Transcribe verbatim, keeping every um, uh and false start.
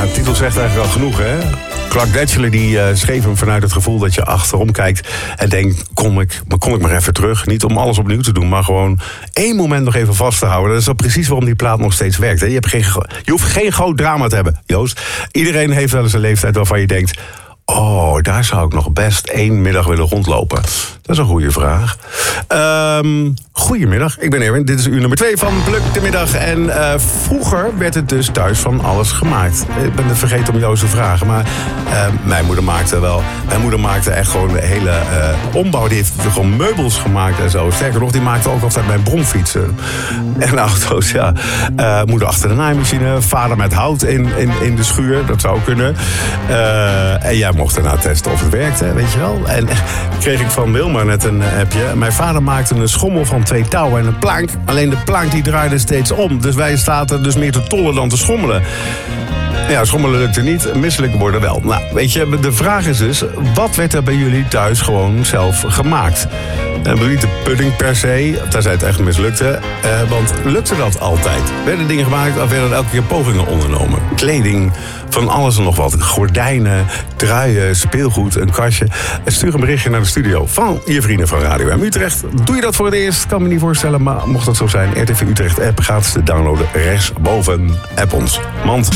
de titel zegt eigenlijk al genoeg, hè? Clark Datcheler die uh, schreef hem vanuit het gevoel dat je achterom kijkt en denkt, kom ik, kom ik maar even terug. Niet om alles opnieuw te doen, maar gewoon één moment nog even vast te houden. Dat is al precies waarom die plaat nog steeds werkt. Hè? Je, hebt geen, je hoeft geen groot drama te hebben, Joost. Iedereen heeft wel eens een leeftijd waarvan je denkt, oh, daar zou ik nog best één middag willen rondlopen. Dat is een goede vraag. Um, goedemiddag, ik ben Erwin. Dit is uur nummer twee van Pluk de Middag. En uh, vroeger werd het dus thuis van alles gemaakt. Ik ben het vergeten om Joost te vragen. Maar uh, mijn moeder maakte wel... Mijn moeder maakte echt gewoon de hele uh, ombouw. Die heeft gewoon meubels gemaakt en zo. Sterker nog, die maakte ook altijd mijn bromfietsen. En auto's, ja. Uh, moeder achter de naaimachine. Vader met hout in, in, in de schuur. Dat zou kunnen. Uh, en jij mocht daarna testen of het werkte, weet je wel. En kreeg ik van Wilma net een appje. Mijn vader maakte een schommel van twee touwen en een plank. Alleen de plank die draaide steeds om. Dus wij zaten dus meer te tollen dan te schommelen. Ja, schommelen lukte niet, misselijk worden wel. Nou, weet je, de vraag is dus, wat werd er bij jullie thuis gewoon zelf gemaakt? En bedoel niet de pudding per se, tenzij het echt mislukte. Uh, want lukte dat altijd? Werden dingen gemaakt of werden er elke keer pogingen ondernomen? Kleding, van alles en nog wat. Gordijnen, truien, speelgoed, een kastje. Stuur een berichtje naar de studio van je vrienden van Radio M Utrecht. Doe je dat voor het eerst? Kan me niet voorstellen, maar mocht dat zo zijn, R T V Utrecht app gratis te downloaden rechtsboven. App ons. Mand.